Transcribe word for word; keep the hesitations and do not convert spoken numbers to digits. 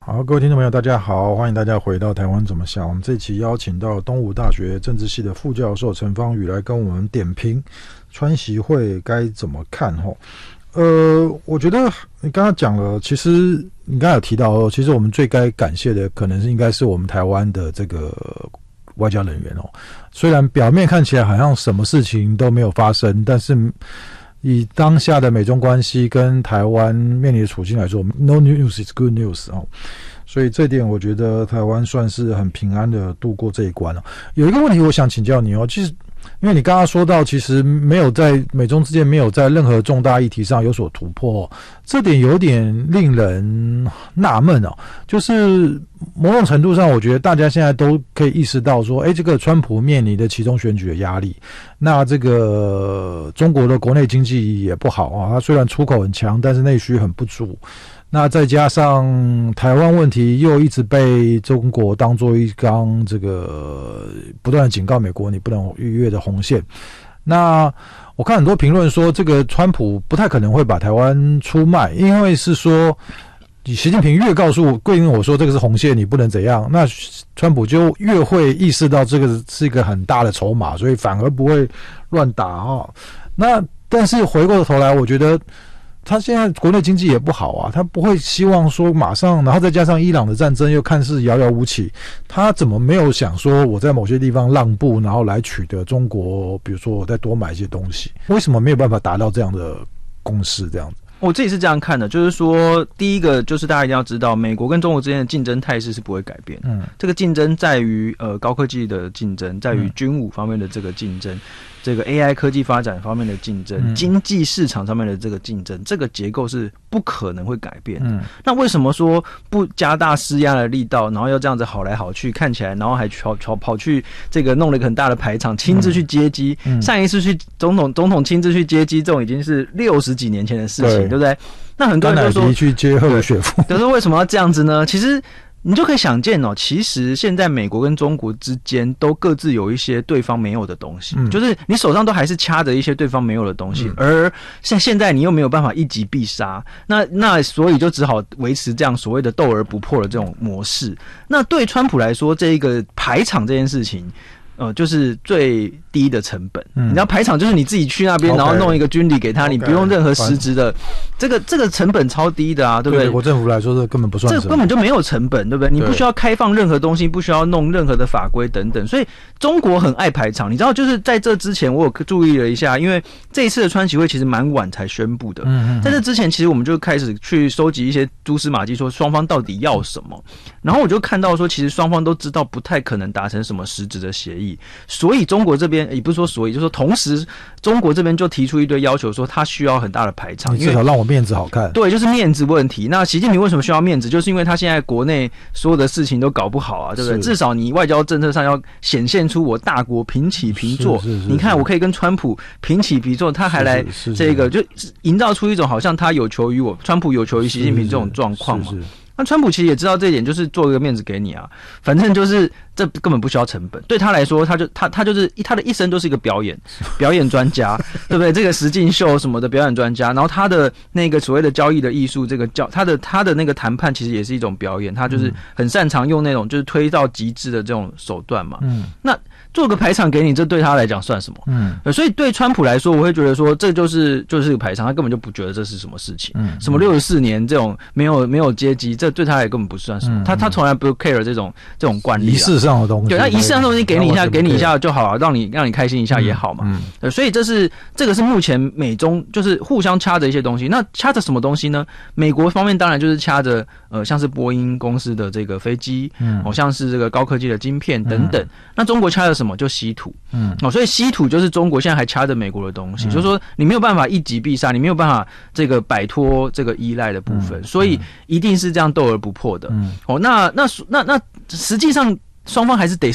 好，各位听众朋友大家好，欢迎大家回到台湾怎么想。我们这期邀请到东吴大学政治系的副教授陈芳宇来跟我们点评川习会该怎么看。呃，我觉得你刚刚讲了，其实你刚才有提到，其实我们最该感谢的可能是应该是我们台湾的这个外交人员哦。虽然表面看起来好像什么事情都没有发生，但是以当下的美中关系跟台湾面临的处境来说 ，no news is good news 哦。所以这点我觉得台湾算是很平安的度过这一关了。有一个问题我想请教你哦，其实因为你刚刚说到，其实没有在美中之间没有在任何重大议题上有所突破，这点有点令人纳闷哦。就是某种程度上，我觉得大家现在都可以意识到说，哎，这个川普面临的期中选举的压力，那这个中国的国内经济也不好啊，它虽然出口很强，但是内需很不足。那再加上台湾问题又一直被中国当作一缸这个不断的警告美国你不能逾越的红线。那我看很多评论说，这个川普不太可能会把台湾出卖，因为是说习近平越告诉规定我说这个是红线你不能怎样，那川普就越会意识到这个是一个很大的筹码，所以反而不会乱打哦。那但是回过头来，我觉得他现在国内经济也不好啊，他不会希望说马上，然后再加上伊朗的战争又看似遥遥无期，他怎么没有想说我在某些地方让步，然后来取得中国，比如说我再多买一些东西？为什么没有办法达到这样的共识？这样子， 我自己是这样看的，就是说，第一个就是大家一定要知道，美国跟中国之间的竞争态势是不会改变。嗯，这个竞争在于呃高科技的竞争，在于军武方面的这个竞争。这个 A I 科技发展方面的竞争，嗯、经济市场上面的这个竞争，这个结构是不可能会改变的。嗯、那为什么说不加大施压的力道，然后要这样子好来好去，看起来，然后还跑跑跑去这个弄了一个很大的排场，亲自去接机？嗯、上一次去总统总统亲自去接机，这种已经是六十几年前的事情，对, 对不对？那很多人就说去接赫鲁雪夫， 可是为什么要这样子呢？其实你就可以想见哦，其实现在美国跟中国之间都各自有一些对方没有的东西，嗯、就是你手上都还是掐着一些对方没有的东西，嗯、而像现在你又没有办法一击必杀，那那所以就只好维持这样所谓的斗而不破的这种模式。那对川普来说，这一个排场这件事情，呃，就是最低的成本。嗯、你知道排场就是你自己去那边， okay, 然后弄一个军礼给他， okay, 你不用任何实质的，这个这个成本超低的啊，对不对？ 对美国政府来说，这根本不算什么， 这根本就没有成本，对不对？你不需要开放任何东西，不需要弄任何的法规等等。所以中国很爱排场，你知道，就是在这之前，我有注意了一下，因为这一次的川习会其实蛮晚才宣布的。嗯嗯。在这之前，其实我们就开始去收集一些蛛丝马迹，说双方到底要什么。然后我就看到说，其实双方都知道不太可能达成什么实质的协议。所以中国这边也不是说所以，就是说同时中国这边就提出一堆要求，说他需要很大的排场， 你至少让我面子好看。 对，就是面子问题。那习近平为什么需要面子？就是因为他现在国内所有的事情都搞不好啊，对不对？至少你外交政策上要显现出我大国平起平坐。是是是是，你看我可以跟川普平起平坐，他还来这个就营造出一种好像他有求于我，川普有求于习近平这种状况嘛。是是是，那川普其实也知道这一点，就是做一个面子给你啊，反正就是这根本不需要成本。对他来说，他就他他就是他的一生都是一个表演表演专家，对不对？这个实境秀什么的表演专家，然后他的那个所谓的交易的艺术，这个交他的他的那个谈判其实也是一种表演，他就是很擅长用那种就是推到极致的这种手段嘛。嗯，那做个排场给你，这对他来讲算什么？嗯，所以对川普来说，我会觉得说这就是就是个排场，他根本就不觉得这是什么事情。嗯，什么六十四年这种没有没有阶级，这对他也根本不算什么。嗯、他他从来不 care 这种这种惯例、啊， 仪式上的东西。 对，那仪式上的东西给你一下，给你一下就好了，让你让你开心一下也好嘛。嗯，嗯所以这是这个是目前美中就是互相掐着一些东西。那掐着什么东西呢？美国方面当然就是掐着呃像是波音公司的这个飞机，嗯，好、哦、像是这个高科技的晶片等等。嗯、那中国掐着什么？就稀土。嗯，哦，所以稀土就是中国现在还掐着美国的东西，嗯、就是说你没有办法一击必杀，你没有办法这个摆脱这个依赖的部分，嗯、所以一定是这样斗而不破的。嗯，哦，那那那那实际上双方还是得